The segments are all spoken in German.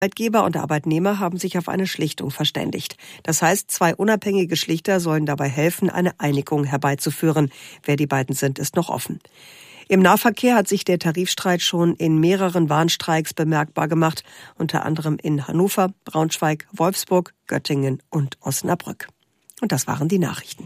Arbeitgeber und Arbeitnehmer haben sich auf eine Schlichtung verständigt. Das heißt, 2 unabhängige Schlichter sollen dabei helfen, eine Einigung herbeizuführen. Wer die beiden sind, ist noch offen. Im Nahverkehr hat sich der Tarifstreit schon in mehreren Warnstreiks bemerkbar gemacht, unter anderem in Hannover, Braunschweig, Wolfsburg, Göttingen und Osnabrück. Und das waren die Nachrichten.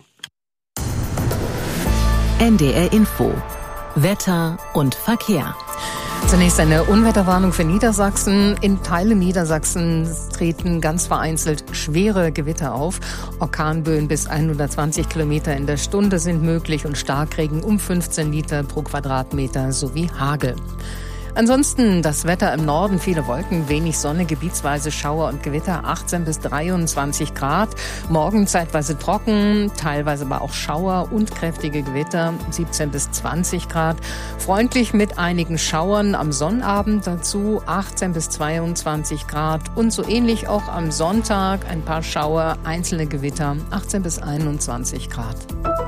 NDR Info. Wetter und Verkehr. Zunächst eine Unwetterwarnung für Niedersachsen. In Teilen Niedersachsens treten ganz vereinzelt schwere Gewitter auf. Orkanböen bis 120 Kilometer in der Stunde sind möglich und Starkregen um 15 Liter pro Quadratmeter sowie Hagel. Ansonsten das Wetter im Norden, viele Wolken, wenig Sonne, gebietsweise Schauer und Gewitter, 18 bis 23 Grad. Morgen zeitweise trocken, teilweise aber auch Schauer und kräftige Gewitter, 17 bis 20 Grad. Freundlich mit einigen Schauern am Sonnabend dazu, 18 bis 22 Grad. Und so ähnlich auch am Sonntag, ein paar Schauer, einzelne Gewitter, 18 bis 21 Grad.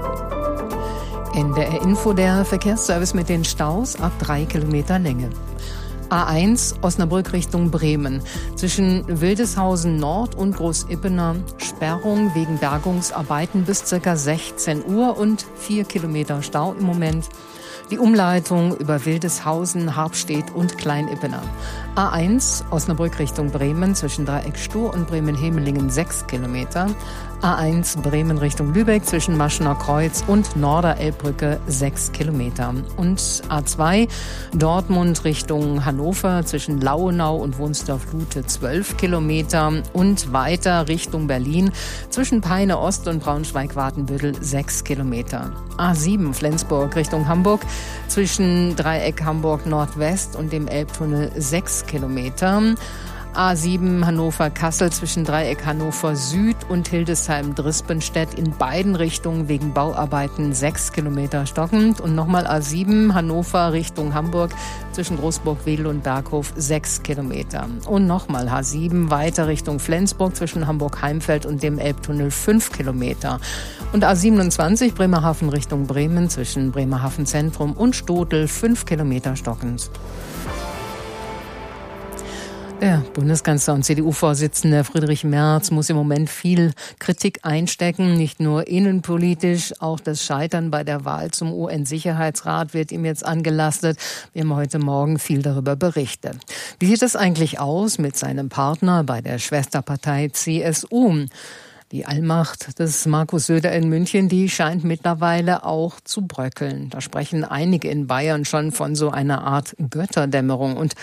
NDR Info, der Verkehrsservice mit den Staus ab 3 Kilometer Länge. A1 Osnabrück Richtung Bremen. Zwischen Wildeshausen Nord und Großippener Sperrung wegen Bergungsarbeiten bis ca. 16 Uhr und 4 Kilometer Stau im Moment. Die Umleitung über Wildeshausen, Harpstedt und Kleinippener. A1 Osnabrück Richtung Bremen zwischen Dreieck Stur und Bremen-Hemelingen 6 Kilometer. A1 Bremen Richtung Lübeck zwischen Maschener Kreuz und Norderelbbrücke 6 Kilometer. Und A2 Dortmund Richtung Hannover zwischen Lauenau und Wunsdorf-Lute 12 Kilometer. Und weiter Richtung Berlin zwischen Peine Ost und Braunschweig-Wartenbüttel 6 Kilometer. A7 Flensburg Richtung Hamburg zwischen Dreieck Hamburg Nordwest und dem Elbtunnel 6 Kilometer. A7 Hannover-Kassel zwischen Dreieck Hannover Süd und Hildesheim-Drispenstedt in beiden Richtungen wegen Bauarbeiten 6 Kilometer stockend. Und nochmal A7 Hannover Richtung Hamburg zwischen Großburg-Wedel und Berghof 6 Kilometer. Und nochmal H7 weiter Richtung Flensburg zwischen Hamburg-Heimfeld und dem Elbtunnel 5 Kilometer. Und A27 Bremerhaven Richtung Bremen zwischen Bremerhaven Zentrum und Stotel 5 Kilometer stockend. Der Bundeskanzler und CDU-Vorsitzende Friedrich Merz muss im Moment viel Kritik einstecken, nicht nur innenpolitisch, auch das Scheitern bei der Wahl zum UN-Sicherheitsrat wird ihm jetzt angelastet. Wir haben heute Morgen viel darüber berichtet. Wie sieht es eigentlich aus mit seinem Partner bei der Schwesterpartei CSU? Die Allmacht des Markus Söder in München, die scheint mittlerweile auch zu bröckeln. Da sprechen einige in Bayern schon von so einer Art Götterdämmerung. Und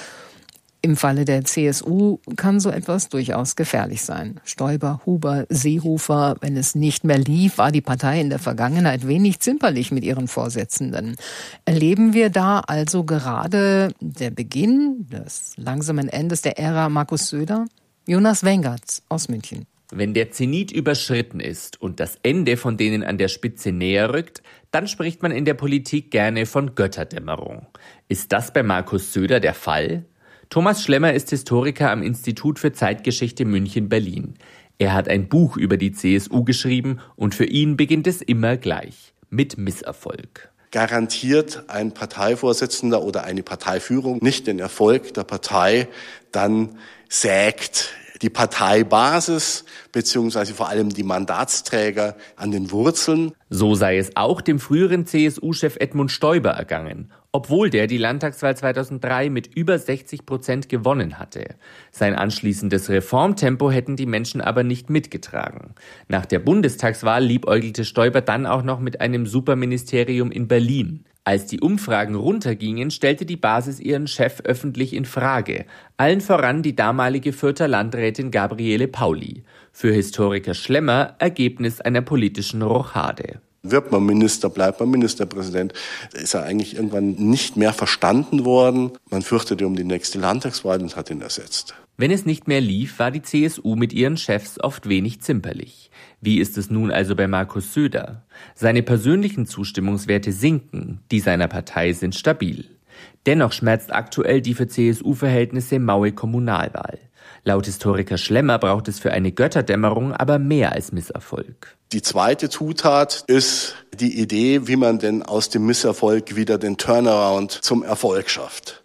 im Falle der CSU kann so etwas durchaus gefährlich sein. Stoiber, Huber, Seehofer, wenn es nicht mehr lief, war die Partei in der Vergangenheit wenig zimperlich mit ihren Vorsitzenden. Erleben wir da also gerade der Beginn des langsamen Endes der Ära Markus Söder? Jonas Wengertz aus München. Wenn der Zenit überschritten ist und das Ende von denen an der Spitze näher rückt, dann spricht man in der Politik gerne von Götterdämmerung. Ist das bei Markus Söder der Fall? Thomas Schlemmer ist Historiker am Institut für Zeitgeschichte München-Berlin. Er hat ein Buch über die CSU geschrieben und für ihn beginnt es immer gleich, mit Misserfolg. Garantiert ein Parteivorsitzender oder eine Parteiführung nicht den Erfolg der Partei, dann sägt die Parteibasis beziehungsweise vor allem die Mandatsträger an den Wurzeln. So sei es auch dem früheren CSU-Chef Edmund Stoiber ergangen, obwohl der die Landtagswahl 2003 mit über 60% gewonnen hatte. Sein anschließendes Reformtempo hätten die Menschen aber nicht mitgetragen. Nach der Bundestagswahl liebäugelte Stoiber dann auch noch mit einem Superministerium in Berlin. Als die Umfragen runtergingen, stellte die Basis ihren Chef öffentlich in Frage. Allen voran die damalige Fürther Landrätin Gabriele Pauli. Für Historiker Schlemmer Ergebnis einer politischen Rochade. Wird man Minister, bleibt man Ministerpräsident. Da ist er eigentlich irgendwann nicht mehr verstanden worden. Man fürchtete um die nächste Landtagswahl und hat ihn ersetzt. Wenn es nicht mehr lief, war die CSU mit ihren Chefs oft wenig zimperlich. Wie ist es nun also bei Markus Söder? Seine persönlichen Zustimmungswerte sinken, die seiner Partei sind stabil. Dennoch schmerzt aktuell die für CSU-Verhältnisse maue Kommunalwahl. Laut Historiker Schlemmer braucht es für eine Götterdämmerung aber mehr als Misserfolg. Die zweite Zutat ist die Idee, wie man denn aus dem Misserfolg wieder den Turnaround zum Erfolg schafft.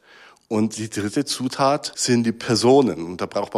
Und die dritte Zutat sind die Personen. Und da braucht man